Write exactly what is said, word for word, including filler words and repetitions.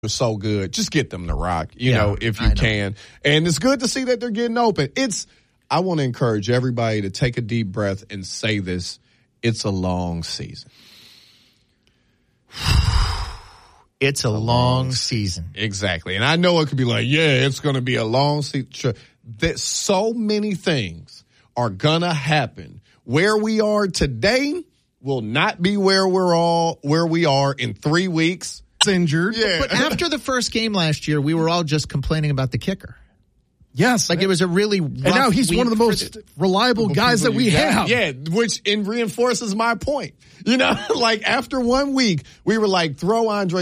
so good. Just get them to rock, you yeah, know, if you know. can. And it's good to see that they're getting open. It's, I want to encourage everybody to take a deep breath and say this. It's a long season. It's a, a long, long season. Exactly. And I know it could be like, yeah, it's going to be a long season. Sure. That so many things are going to happen. Where we are today will not be where we're all, where we are in three weeks. Injured. Yeah. But after the first game last year, we were all just complaining about the kicker. Yes. Like it was a really rough And now he's one of the most the, reliable guys that we have. Yeah, which in reinforces my point. You know, like after one week, we were like, throw Andre